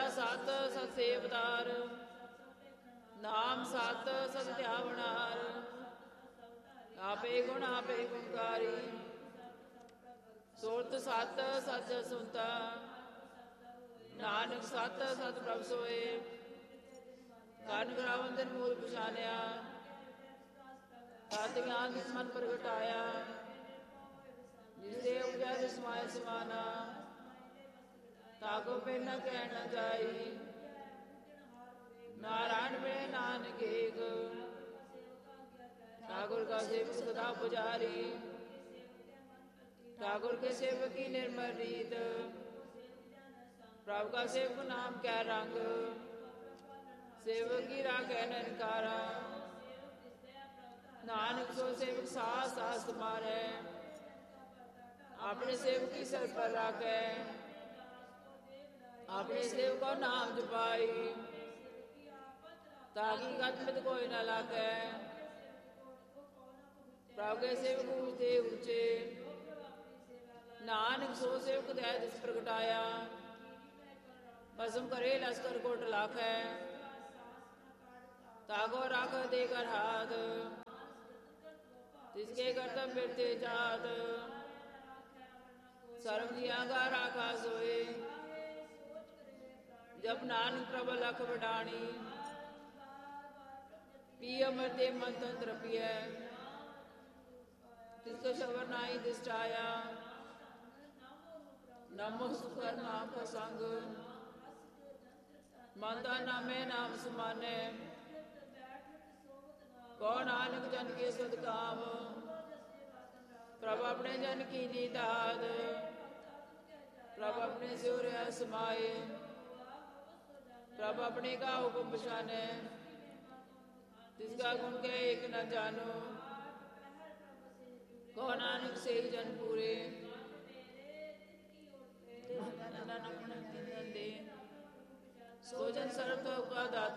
ਸਤ ਸਤ ਸੇਵਦਾਰ, ਨਾਮ ਸਤ ਸਤ ਧਿਆਵਣਾਰ। ਆਪੇ ਗੁਣ ਆਪੇ ਗੁਣਕਾਰੀ, ਸੁਰਤ ਸਤ ਸਤ ਸੁਨਤਾ। ਨਾਨਕ ਸਤ ਸਤ ਪ੍ਰਭ ਸੋਏ, ਕਨ ਗਰਾਵੰਦਨ ਮੂਲ ਪਛਾਨਿਆ। ਤਤ ਗਿਆਨ ਤਿਸ ਮਨ ਪ੍ਰਗਟਾਇਆ, ਜਿਸ ਦੇ ਉਪਜਿਆ ਤਿਸ ਸਮਾਏ ਸਮਾਨਾ। ਤਾਕੋ ਫਿਰ ਨ ਕਹਿ ਨ ਜਾਈ, ਨਾਰਾਇਣ ਮਿਲੇ ਨਾਨਕ ਏਕ। ठाकुर का सेवक सदा पुजारी, ठाकुर के सेवक की निर्मल रीत। प्रभु का सेवक नाम क्या रंग, सेवक की राखै निरंकारा। नानक सो सेवक सास सास तुम्हारे, अपने सेवक की सर पर राखै। अपने सेवक का नाम जपाई, ताकि गत मित कोई न लागे। प्रभु के सेवक ऊंचे ऊंचे, नानक सो सेवक दया दिस प्रगटाया। भस्म करे लश्कर कोट लाखै, ताको राख देकर हाथ। जिसके कर्तव्य बिरते जात, सर्व दिया का राखा सोए। जब नानक प्रभु लख बडाणी, पिय मरते मन तंत्र पिय। तिसको शबर नाई दिष्टाया, नमो सुकर नाम का संग। मनता नामे नाम समाने, कौ नानक जन के सद काम। प्रभु अपने जन की दी दाद, प्रभु अपने सिर समाए। प्रभु अपने का हुक्म पछाने, तिसका गुण के एक न जानो। कौ नानक से जन पूरे, सो जन सर्व का दाता।